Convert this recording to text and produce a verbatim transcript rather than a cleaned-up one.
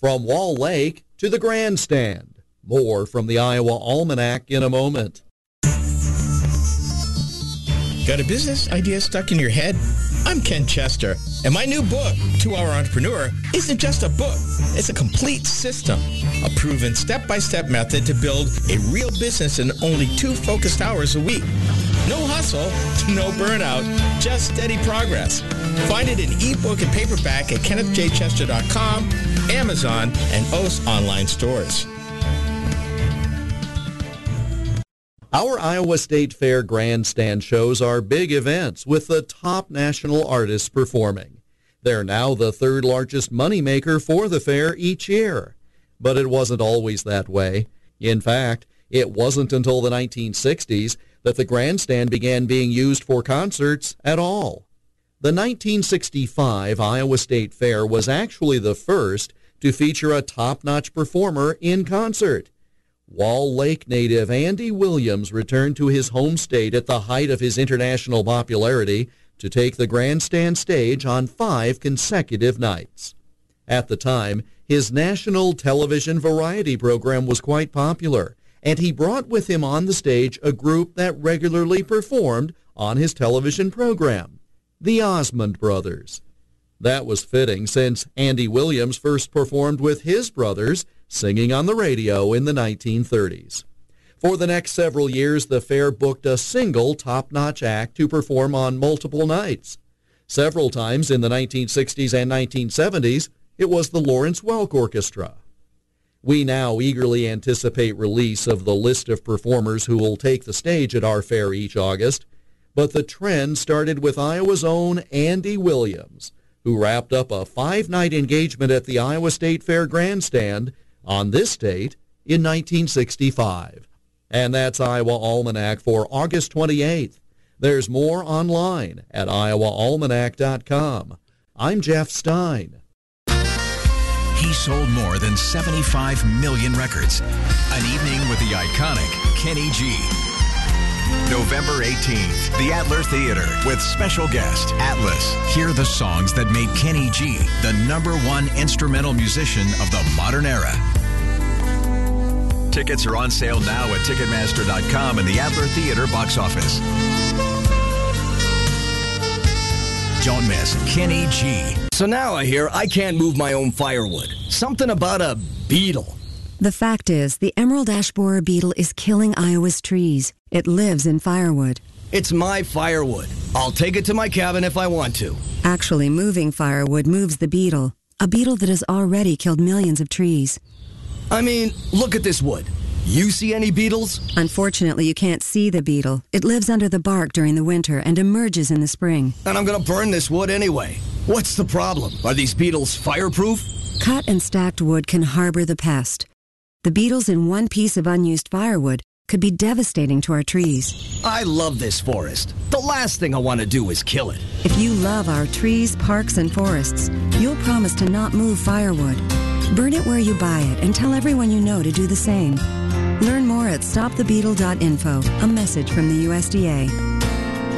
From Wall Lake to the Grandstand. More from the Iowa Almanac in a moment. Got a business idea stuck in your head? I'm Ken Chester, and my new book, two hour Entrepreneur, isn't just a book. It's a complete system, a proven step-by-step method to build a real business in only two focused hours a week. No hustle, no burnout, just steady progress. Find it in ebook and paperback at kenneth j chester dot com, Amazon, and most online stores. Our Iowa State Fair Grandstand shows are big events with the top national artists performing. They're now the third largest moneymaker for the fair each year. But it wasn't always that way. In fact, it wasn't until the nineteen sixties that the grandstand began being used for concerts at all. The nineteen sixty-five Iowa State Fair was actually the first to feature a top-notch performer in concert. Wall Lake native Andy Williams returned to his home state at the height of his international popularity to take the grandstand stage on five consecutive nights. At the time, his national television variety program was quite popular, and he brought with him on the stage a group that regularly performed on his television program, the Osmond Brothers. That was fitting since Andy Williams first performed with his brothers singing on the radio in the nineteen thirties. For the next several years, the fair booked a single top-notch act to perform on multiple nights. Several times in the nineteen sixties and nineteen seventies, it was the Lawrence Welk Orchestra. We now eagerly anticipate release of the list of performers who will take the stage at our fair each August, but the trend started with Iowa's own Andy Williams, who wrapped up a five-night engagement at the Iowa State Fair Grandstand on this date in nineteen sixty-five. And that's Iowa Almanac for August twenty-eighth. There's more online at iowa almanac dot com. I'm Jeff Stein. He sold more than seventy-five million records. An evening with the iconic Kenny G. November eighteenth, the Adler Theater with special guest Atlas. Hear the songs that made Kenny G the number one instrumental musician of the modern era. Tickets are on sale now at ticketmaster dot com and the Adler Theater box office. Don't miss Kenny G. So now I hear I can't move my own firewood. Something about a beetle. The fact is, the emerald ash borer beetle is killing Iowa's trees. It lives in firewood. It's my firewood. I'll take it to my cabin if I want to. Actually, moving firewood moves the beetle, a beetle that has already killed millions of trees. I mean, look at this wood. You see any beetles? Unfortunately, you can't see the beetle. It lives under the bark during the winter and emerges in the spring. And I'm going to burn this wood anyway. What's the problem? Are these beetles fireproof? Cut and stacked wood can harbor the pest. The beetles in one piece of unused firewood could be devastating to our trees. I love this forest. The last thing I want to do is kill it. If you love our trees, parks, and forests, you'll promise to not move firewood. Burn it where you buy it and tell everyone you know to do the same. Learn more at stop the beetle dot info, a message from the U S D A.